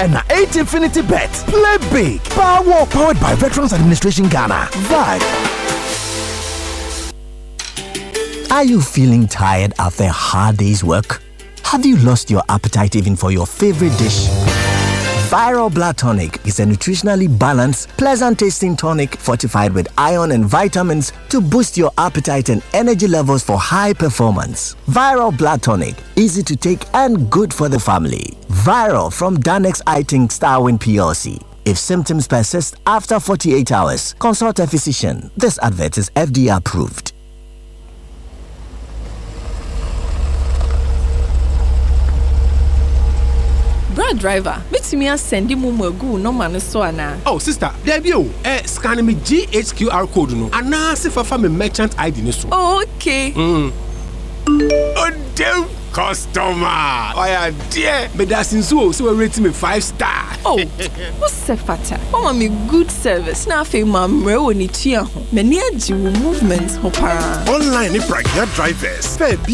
and na 8 Infinity Bet. Play big. Powered by Veterans Administration Ghana. Vibe. Are you feeling tired after a hard day's work? Have you lost your appetite even for your favorite dish? Viral Blood Tonic is a nutritionally balanced, pleasant-tasting tonic fortified with iron and vitamins to boost your appetite and energy levels for high performance. Viral Blood Tonic, easy to take and good for the family. Viral from Danex Iting Starwin PLC. If symptoms persist after 48 hours, consult a physician. This advert is FDA approved. Brad driver, meet me and send you go no man so ana. Oh sister, there you scan me GHQR code no. Ana se fa me merchant ID ni so. Oh, okay. Oh damn customer. Oh yeah, dear. Me da since so rate me 5 star. Oh, what's the fata? Mama me good service. Na fe mamre woni tua ho. Me ni agi movement ho para. Online ni pragya drivers.